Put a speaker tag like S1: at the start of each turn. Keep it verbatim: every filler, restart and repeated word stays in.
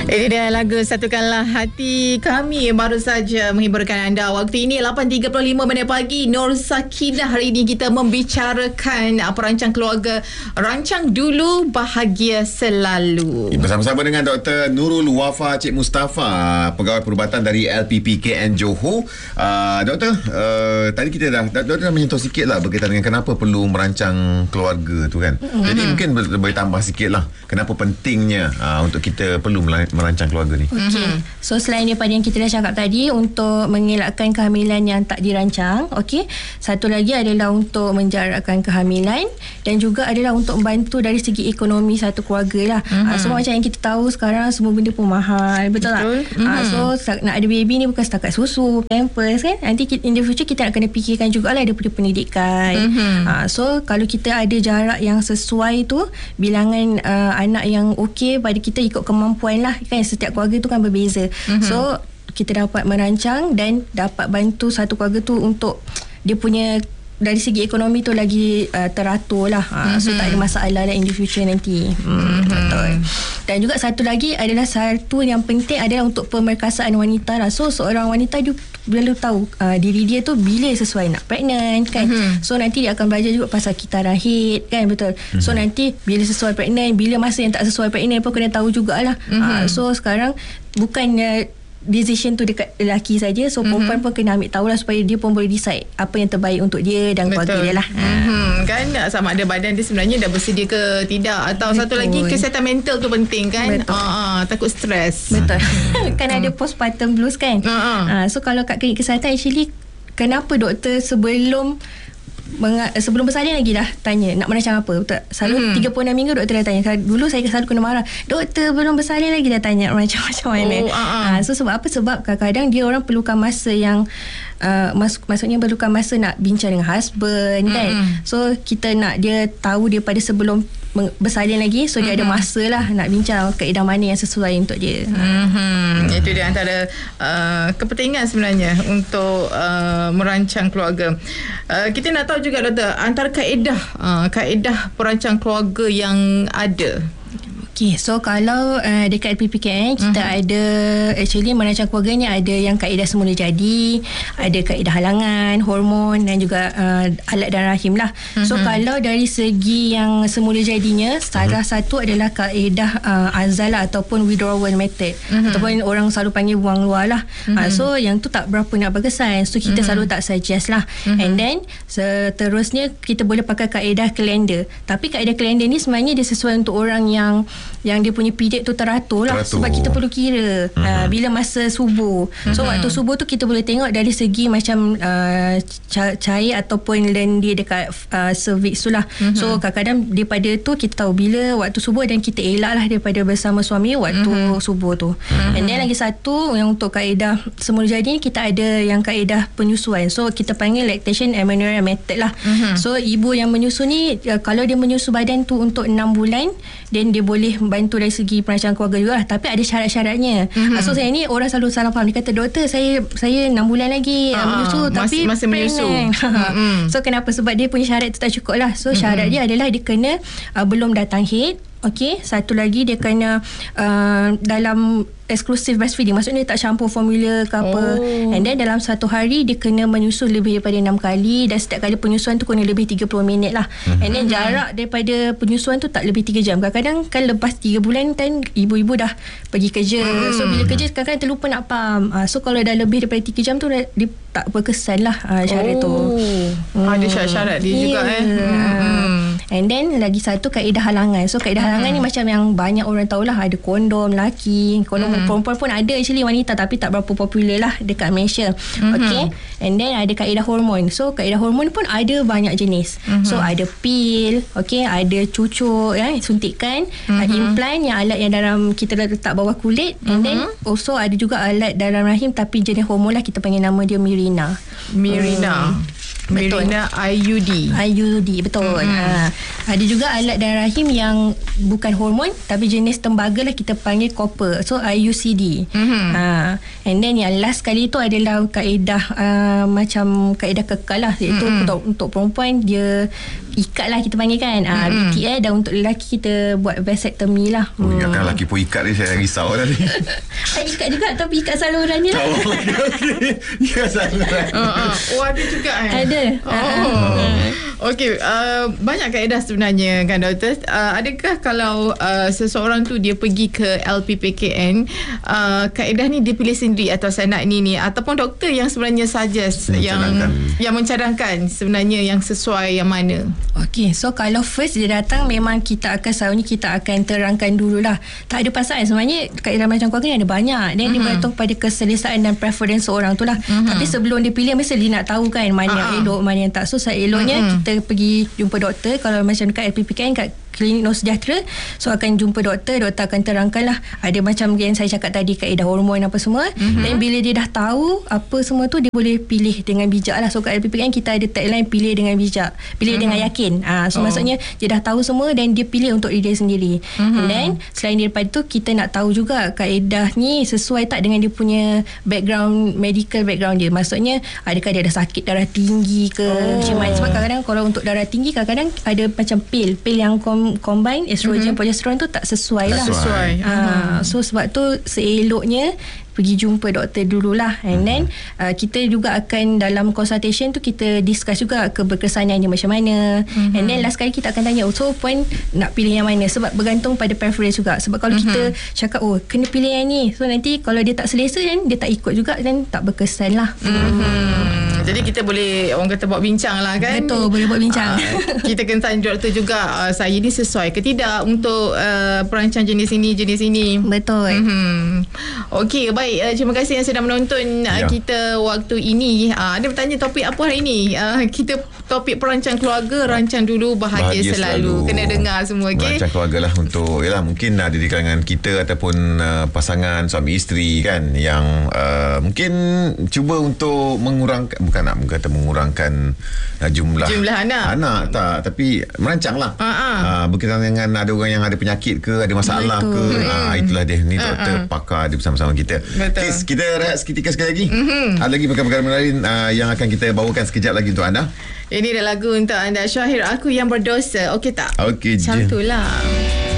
S1: Ini dia lagu Satukanlah Hati Kami baru saja menghiburkan anda. Waktu ini lapan tiga puluh lima minit pagi. Nur Sakinah, hari ini kita membicarakan perancang keluarga. Rancang dulu, bahagia selalu.
S2: Bersama-sama dengan Doktor Nurul Wafa Cik Mustafa, pegawai perubatan dari L P P K N Johor. Uh, doktor, uh, tadi kita dah Doktor dah menyentuh sikit lah berkaitan dengan kenapa perlu merancang keluarga tu kan. Mm-hmm. Jadi mungkin boleh tambah sikit lah kenapa pentingnya uh, untuk kita perlu merancang keluarga ni.
S3: Okey. Mm-hmm. So selain daripada yang kita dah cakap tadi untuk mengelakkan kehamilan yang tak dirancang, okey. Satu lagi adalah untuk menjarakkan kehamilan dan juga adalah untuk membantu dari segi ekonomi satu keluarga lah. Mm-hmm. Uh, so macam yang kita tahu sekarang semua benda pun mahal, betul, betul. tak? Mm-hmm. Uh, so nak ada baby ni bukan setakat susu, pampers kan. Nanti in the future kita nak kena fikirkan jugalah daripada pendidikan. Mm-hmm. Uh, so kalau kita ada jarak yang sesuai tu, bilangan uh, anak yang okey pada kita ikut kemampuan lah kan, setiap keluarga tu kan berbeza. Mm-hmm. So kita dapat merancang dan dapat bantu satu keluarga tu untuk dia punya dari segi ekonomi tu lagi uh, teratur lah. Uh, mm-hmm. So tak ada masalah lah in the future nanti. Hmm, betul. Dan juga satu lagi adalah satu yang penting adalah untuk pemerkasaan wanita lah. So seorang wanita dia perlu tahu uh, diri dia tu bila sesuai nak pregnant kan. Mm-hmm. So nanti dia akan belajar juga pasal kitaran haid kan, betul. Mm-hmm. So nanti bila sesuai pregnant, bila masa yang tak sesuai pregnant pun kena tahu jugalah. Mm-hmm. Uh, so sekarang bukannya decision tu dekat lelaki saja. So mm-hmm. perempuan pun kena ambil tahulah supaya dia pun boleh decide apa yang terbaik untuk dia dan keluarga dia lah.
S1: Mm-hmm. Kan sama ada badan dia sebenarnya dah bersedia ke tidak, atau betul. Satu lagi kesihatan mental tu penting kan. Ah, takut stres.
S3: Betul. Kan ada postpartum blues kan. Ah, so kalau kat klinik kesihatan actually kenapa doktor sebelum Menga- sebelum bersalin lagi dah tanya nak merancang apa, betul? Selalu hmm. tiga puluh enam minggu doktor dah tanya. Dulu saya selalu kena marah, doktor belum bersalin lagi dah tanya merancang macam mana. Oh, uh-huh. uh, so sebab apa? Sebab kadang-kadang dia orang perlukan masa yang uh, mas- maksudnya perlukan masa nak bincang dengan husband, hmm. kan. So kita nak dia tahu daripada sebelum bersalin lagi, so dia mm-hmm. ada masa lah nak bincang kaedah mana yang sesuai untuk dia.
S1: Mm-hmm. Itu dia antara uh, kepentingan sebenarnya untuk uh, merancang keluarga. Uh, kita nak tahu juga doktor, antara kaedah uh, kaedah perancang keluarga yang ada.
S3: Okay, so kalau uh, dekat L P P K N kita uh-huh. ada actually merancang keluarga ni ada yang kaedah semula jadi, ada kaedah halangan, hormon dan juga uh, alat dan rahim lah. Uh-huh. So kalau dari segi yang semula jadinya, salah uh-huh. satu adalah kaedah uh, azalah ataupun withdrawal method, uh-huh. ataupun orang selalu panggil buang luar lah. Uh-huh. Uh, so yang tu tak berapa nak berkesan, so kita uh-huh. selalu tak suggest lah. Uh-huh. And then seterusnya kita boleh pakai kaedah kalender. Tapi kaedah kalender ni sebenarnya dia sesuai untuk orang yang yang dia punya period tu teratur lah. Teratur. Sebab kita perlu kira uh-huh. uh, bila masa subuh. So uh-huh. waktu subuh tu kita boleh tengok dari segi macam uh, cair ataupun len dia dekat uh, cervix tu lah. Uh-huh. So kadang-kadang daripada tu kita tahu bila waktu subuh dan kita elak lah daripada bersama suami waktu uh-huh. subuh tu. Uh-huh. And then lagi satu yang untuk kaedah semula jadi ni kita ada yang kaedah penyusuan. So kita panggil lactation amenorrhea method lah. Uh-huh. So ibu yang menyusu ni uh, kalau dia menyusu badan tu untuk enam bulan, then dia boleh bantu dari segi perancangan keluarga juga lah. Tapi ada syarat-syaratnya. Mm-hmm. So saya ni orang selalu salah faham. Dia kata, doktor saya saya enam bulan lagi uh, menyusu mas, tapi
S1: masih menyusu. Mm-hmm.
S3: So kenapa? Sebab dia punya syarat tu tak cukup lah. So syarat mm-hmm. dia adalah dia kena uh, belum datang haid. Okey, satu lagi dia kena uh, dalam exclusive breastfeeding, maksudnya tak campur formula ke apa. Oh. And then dalam satu hari dia kena menyusu lebih daripada enam kali, dan setiap kali penyusuan tu kena lebih tiga puluh minit lah. Mm-hmm. And then jarak daripada penyusuan tu tak lebih tiga jam. Kadang-kadang kan lepas tiga bulan kan ibu-ibu dah pergi kerja. Mm. So bila kerja kadang-kadang terlupa nak pam. Uh, so kalau dah lebih daripada tiga jam tu dia tak berkesan lah uh, syarat oh. tu.
S1: Mm. Ada syarat-syarat dia yeah. juga eh.
S3: Mm. And then lagi satu kaedah halangan. So kaedah hmm. halangan ni macam yang banyak orang tahulah, ada kondom lelaki, kondom hmm. perempuan pun ada actually wanita, tapi tak berapa popular lah dekat Malaysia. Hmm. Okay. And then ada kaedah hormon. So kaedah hormon pun ada banyak jenis. Hmm. So ada pil, okay, ada cucuk ya, suntikan, hmm. ada implant yang alat yang dalam kita letak bawah kulit. And hmm. then also ada juga alat dalam rahim tapi jenis hormon lah, kita panggil nama dia Mirena.
S1: Mirena. Hmm. Mirena I U D.
S3: I U D, betul. Mm-hmm. Ha, ada juga alat darah rahim yang bukan hormon tapi jenis tembaga lah, kita panggil copper. So I U C D. Mm-hmm. Ha, and then yang last kali tu adalah kaedah uh, macam kaedah kekal lah, iaitu mm-hmm. untuk, untuk perempuan dia ikat lah kita panggil kan. Mm-hmm. uh, B T S, dan untuk lelaki kita buat vasectomy lah.
S2: Oh, ingatkan lelaki pun ikat ni, saya risau tadi.
S3: Ikat juga tapi ikat saluran je lah.
S2: Oh, okey, okey. Ikat saluran.
S1: Uh, uh. Oh, ada juga eh?
S3: Ada.
S1: Oh. Okey, uh, banyak kaedah sebenarnya kan doktor. Uh, adakah kalau uh, seseorang tu dia pergi ke L P P K N, uh, kaedah ni dia pilih sendiri atau saya nak ni ni, ataupun doktor yang sebenarnya suggest yang yang mencadangkan sebenarnya yang sesuai yang mana?
S3: Okey, so kalau first dia datang, memang kita akan selalunya kita akan terangkan dululah. Tak ada pasangan sebenarnya, kaedah macam keluarga ni ada banyak. Dan mm-hmm. dia bergantung pada keselesaan dan preference seorang tu lah. Mm-hmm. Tapi sebelum dia pilih, mesti dia nak tahu kan mana uh-huh. yang elok, mana yang tak. So eloknya mm-hmm. kita pergi jumpa doktor. Kalau macam dekat L P P K N, kat Klinik Nur Sejahtera, so akan jumpa doktor. Doktor akan terangkan lah, ada macam yang saya cakap tadi, kaedah hormon apa semua. Mm-hmm. Dan bila dia dah tahu apa semua tu, dia boleh pilih dengan bijak lah. So kat L P P K N kita ada tagline, pilih dengan bijak, pilih mm-hmm. dengan yakin. ha, So oh. maksudnya dia dah tahu semua dan dia pilih untuk diri dia sendiri. Mm-hmm. And then selain daripada tu, kita nak tahu juga kaedah ni sesuai tak dengan dia punya background, medical background dia. Maksudnya adakah dia ada sakit darah tinggi ke, oh. macam mana. Sebab kadang-kadang kalau untuk darah tinggi, kadang-kadang ada macam pil Pil yang kom, combine estrogen, mm-hmm. progesteron tu tak sesuai lah.
S1: Sesuai.
S3: Ha, uh-huh. So sebab tu seeloknya pergi jumpa doktor dululah. And then uh, kita juga akan dalam consultation tu kita discuss juga keberkesanannya macam mana. Mm-hmm. And then last kali kita akan tanya, so puan nak pilih yang mana, sebab bergantung pada preference juga. Sebab kalau mm-hmm. kita cakap oh kena pilih yang ni, so nanti kalau dia tak selesa dan dia tak ikut juga, dan tak berkesan lah.
S1: Mm-hmm. Jadi kita boleh, orang kata, buat bincang lah kan.
S3: Betul, boleh buat bincang.
S1: uh, Kita kena tanya doktor juga, uh, saya ni sesuai ke tidak untuk uh, perancang jenis ini, jenis ini.
S3: Betul.
S1: Mm-hmm. Okey, baik. Uh, terima kasih yang sudah menonton uh,
S2: ya.
S1: kita waktu ini. Uh, ada bertanya topik apa hari ini? Uh, kita topik perancang keluarga, rancang dulu, bahagia, bahagia selalu. selalu. Kena dengar semua, okey?
S2: Merancang keluarga lah untuk, yalah, mungkin ada di kalangan kita ataupun uh, pasangan suami isteri kan, yang uh, mungkin cuba untuk mengurangkan, bukan nak kata mengurangkan uh, jumlah
S1: jumlah anak.
S2: Anak tak, tapi merancang lah. Uh, berkaitan dengan ada orang yang ada penyakit ke, ada masalah Betul. ke. Uh, itulah dia, ni doktor uh-uh. pakar, dia bersama-sama kita. Okay, kita rehat seketika sekali lagi. Mm-hmm. Ada lagi perkara-perkara menarik uh, yang akan kita bawakan sekejap lagi untuk anda.
S1: Ini dah lagu untuk anda, Syahir, Aku Yang Berdosa. Okey tak?
S2: Okey je.
S1: Macam tu lah.